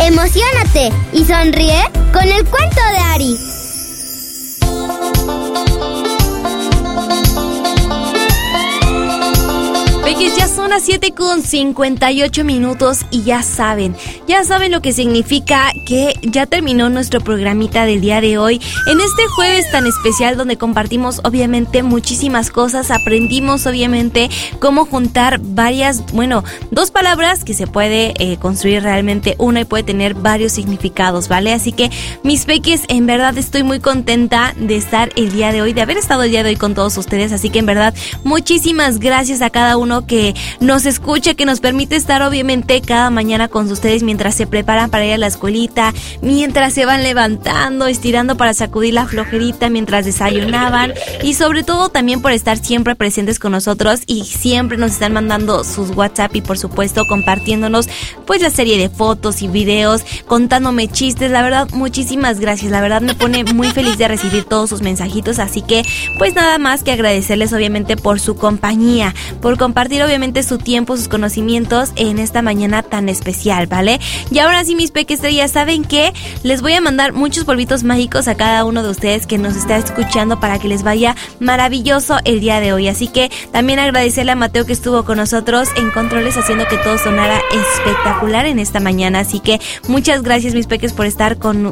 Emociónate y sonríe con el cuento de Ari. Peques, ya son las 7:58 y ya saben lo que significa que ya terminó nuestro programita del día de hoy. En este jueves tan especial donde compartimos obviamente muchísimas cosas, aprendimos obviamente cómo juntar dos palabras que se puede construir realmente una y puede tener varios significados, ¿vale? Así que mis peques, en verdad estoy muy contenta de estar el día de hoy, de haber estado el día de hoy con todos ustedes, así que en verdad muchísimas gracias a cada uno que nos escucha, que nos permite estar obviamente cada mañana con ustedes mientras se preparan para ir a la escuelita, mientras se van levantando, estirando para sacudir la flojerita, mientras desayunaban, y sobre todo también por estar siempre presentes con nosotros y siempre nos están mandando sus WhatsApp y por supuesto compartiéndonos pues la serie de fotos y videos, contándome chistes. La verdad, muchísimas gracias, la verdad me pone muy feliz de recibir todos sus mensajitos, así que pues nada más que agradecerles obviamente por su compañía, por compartir obviamente su tiempo, sus conocimientos en esta mañana tan especial, ¿vale? Y ahora sí, mis peques estrellas, ¿saben qué? Les voy a mandar muchos polvitos mágicos a cada uno de ustedes que nos está escuchando para que les vaya maravilloso el día de hoy. Así que también agradecerle a Mateo que estuvo con nosotros en controles haciendo que todo sonara espectacular en esta mañana. Así que muchas gracias, mis peques, por estar con